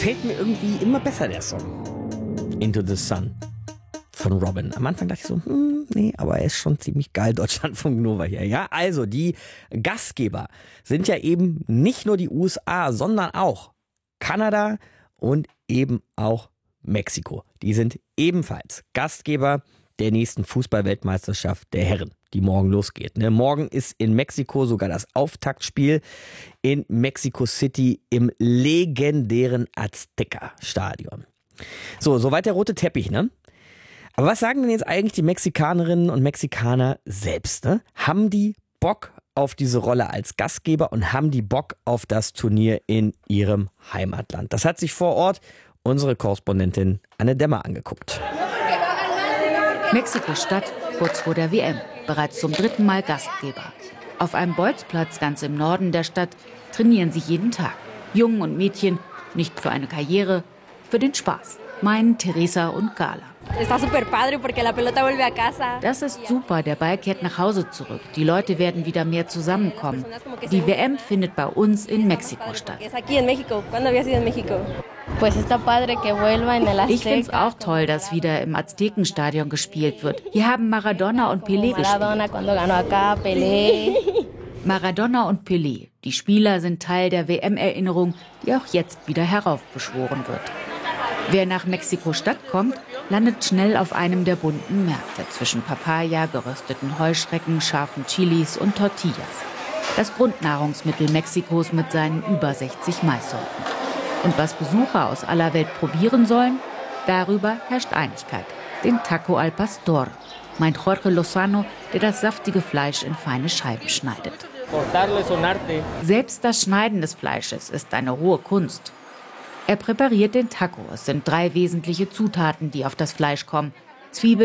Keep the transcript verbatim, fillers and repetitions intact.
gefällt mir irgendwie immer besser, der Song. Into the Sun von Robin. Am Anfang dachte ich so, hm, nee, aber er ist schon ziemlich geil, Deutschlandfunk Nova hier. Ja, also die Gastgeber sind ja eben nicht nur die U S A, sondern auch Kanada und eben auch Mexiko. Die sind ebenfalls Gastgeber der nächsten Fußball-Weltmeisterschaft der Herren, die morgen losgeht. Ne? Morgen ist in Mexiko sogar das Auftaktspiel in Mexico City im legendären Azteca-Stadion. So, soweit der rote Teppich, ne? Aber was sagen denn jetzt eigentlich die Mexikanerinnen und Mexikaner selbst? Ne? Haben die Bock auf diese Rolle als Gastgeber und haben die Bock auf das Turnier in ihrem Heimatland? Das hat sich vor Ort unsere Korrespondentin Anne Demmer angeguckt. Mexiko-Stadt, kurz vor der W M, bereits zum dritten Mal Gastgeber. Auf einem Bolzplatz ganz im Norden der Stadt trainieren sie jeden Tag. Jungen und Mädchen, nicht für eine Karriere, für den Spaß, meinen Teresa und Gala. Das ist super, der Ball kehrt nach Hause zurück. Die Leute werden wieder mehr zusammenkommen. Die W M findet bei uns in Mexiko statt. Ich finde es auch toll, dass wieder im Aztekenstadion gespielt wird. Hier haben Maradona und Pelé gespielt. Maradona und Pelé, die Spieler sind Teil der W M-Erinnerung, die auch jetzt wieder heraufbeschworen wird. Wer nach Mexiko-Stadt kommt, landet schnell auf einem der bunten Märkte zwischen Papaya, gerösteten Heuschrecken, scharfen Chilis und Tortillas. Das Grundnahrungsmittel Mexikos mit seinen über sechzig Maissorten. Und was Besucher aus aller Welt probieren sollen, darüber herrscht Einigkeit. Den Taco al Pastor, meint Jorge Lozano, der das saftige Fleisch in feine Scheiben schneidet. Selbst das Schneiden des Fleisches ist eine hohe Kunst. Er präpariert den Taco. Es sind drei wesentliche Zutaten, die auf das Fleisch kommen. Zwiebeln,